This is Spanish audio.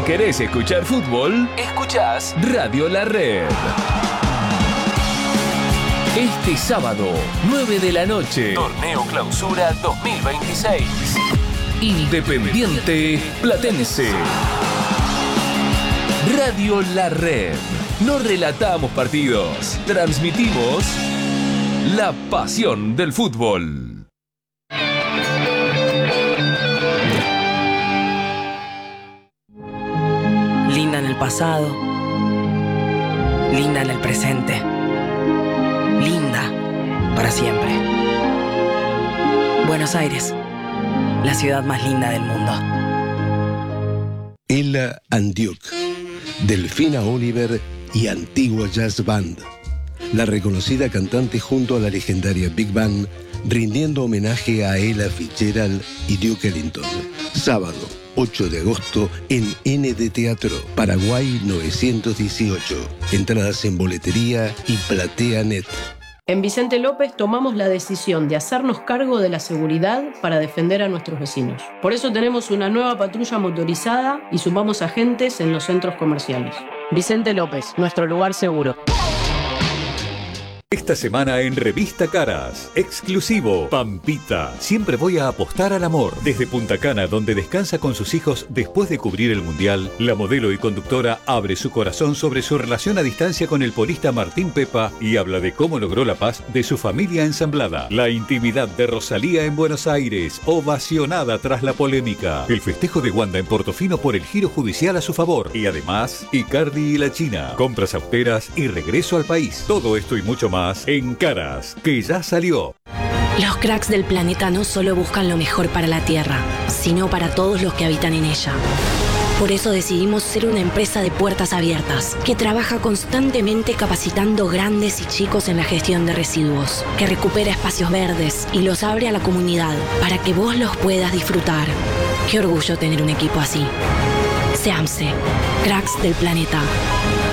¿Querés escuchar fútbol? Escuchás Radio La Red. Este sábado, 9 de la noche. Torneo Clausura 2026. Independiente Platense. Radio La Red. No relatamos partidos. Transmitimos la pasión del fútbol. Linda en el pasado, linda en el presente, linda para siempre. Buenos Aires, la ciudad más linda del mundo. Ella Antioch, Delfina Oliver y Antigua Jazz Band. La reconocida cantante junto a la legendaria Big Band, rindiendo homenaje a Ella Fitzgerald y Duke Ellington. Sábado, 8 de agosto en ND Teatro, Paraguay 918. Entradas en boletería y PlateaNet. En Vicente López tomamos la decisión de hacernos cargo de la seguridad para defender a nuestros vecinos. Por eso tenemos una nueva patrulla motorizada y sumamos agentes en los centros comerciales. Vicente López, nuestro lugar seguro. Esta semana en Revista Caras, exclusivo, Pampita. Siempre voy a apostar al amor. Desde Punta Cana, donde descansa con sus hijos después de cubrir el Mundial, la modelo y conductora abre su corazón sobre su relación a distancia con el porista Martín Pepa y habla de cómo logró la paz de su familia ensamblada. La intimidad de Rosalía en Buenos Aires, ovacionada tras la polémica. El festejo de Wanda en Portofino por el giro judicial a su favor. Y además, Icardi y la China. Compras austeras y regreso al país. Todo esto y mucho más en Caras, que ya salió. Los cracks del planeta no solo buscan lo mejor para la Tierra, sino para todos los que habitan en ella. Por eso decidimos ser una empresa de puertas abiertas, que trabaja constantemente capacitando grandes y chicos en la gestión de residuos, que recupera espacios verdes y los abre a la comunidad para que vos los puedas disfrutar. Qué orgullo tener un equipo así. SEAMSE, cracks del planeta.